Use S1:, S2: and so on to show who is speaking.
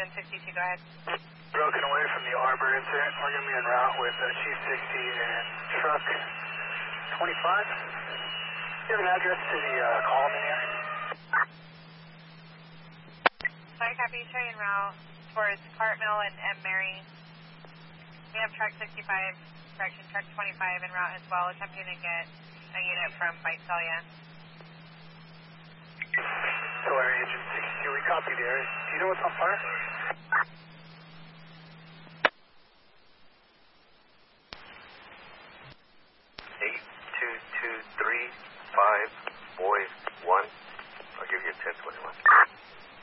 S1: and 62, go ahead.
S2: Broken away from the Arbor incident. We're going to be en route with Chief 60 and truck 25. Do you have an address to the column in here?
S1: Sorry, copy. Showing en route towards Cartmill and M. Mary. We have truck 65, correction, truck 25 en route as well, attempting to get a unit from Visalia.
S2: Solaire Agent 62, we copy there. Do you know what's on fire?